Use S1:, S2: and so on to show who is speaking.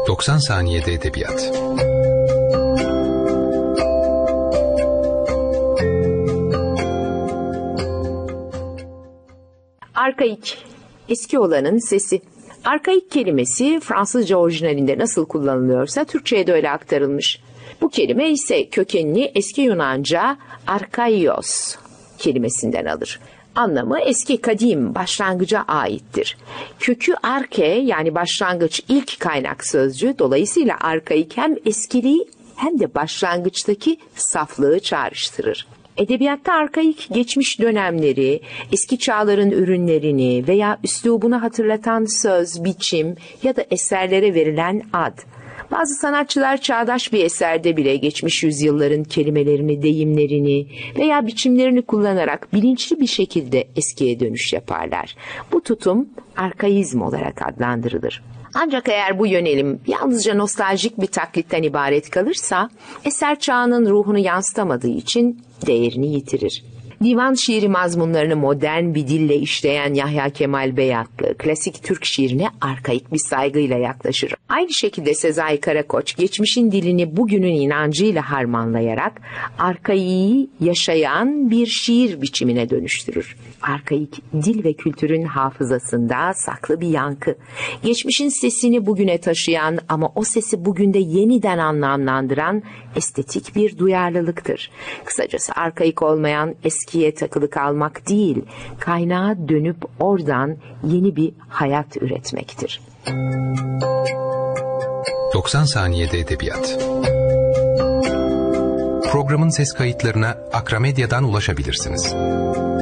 S1: 90 saniyede edebiyat.
S2: Arkaik, eski olanın sesi. Arkaik kelimesi Fransızca orijinalinde nasıl kullanılıyorsa Türkçe'ye de öyle aktarılmış. Bu kelime ise kökenini eski Yunanca arkaios kelimesinden alır. Anlamı eski, kadim, başlangıca aittir. Kökü arke, yani başlangıç, ilk kaynak sözcüğü, dolayısıyla arkaik hem eskiliği hem de başlangıçtaki saflığı çağrıştırır. Edebiyatta arkaik geçmiş dönemleri, eski çağların ürünlerini veya üslubunu hatırlatan söz, biçim ya da eserlere verilen ad. Bazı sanatçılar çağdaş bir eserde bile geçmiş yüzyılların kelimelerini, deyimlerini veya biçimlerini kullanarak bilinçli bir şekilde eskiye dönüş yaparlar. Bu tutum arkaizm olarak adlandırılır. Ancak eğer bu yönelim yalnızca nostaljik bir taklitten ibaret kalırsa, eser çağının ruhunu yansıtamadığı için değerini yitirir. Divan şiiri mazmunlarını modern bir dille işleyen Yahya Kemal Beyatlı, klasik Türk şiirine arkaik bir saygıyla yaklaşır. Aynı şekilde Sezai Karakoç, geçmişin dilini bugünün inancıyla harmanlayarak arkaiği yaşayan bir şiir biçimine dönüştürür. Arkaik, dil ve kültürün hafızasında saklı bir yankı. Geçmişin sesini bugüne taşıyan ama o sesi bugün de yeniden anlamlandıran estetik bir duyarlılıktır. Kısacası arkaik olmayan eskiye takılı kalmak değil, kaynağa dönüp oradan yeni bir hayat üretmektir.
S1: 90 saniyede edebiyat. Programın ses kayıtlarına Akramedya'dan ulaşabilirsiniz.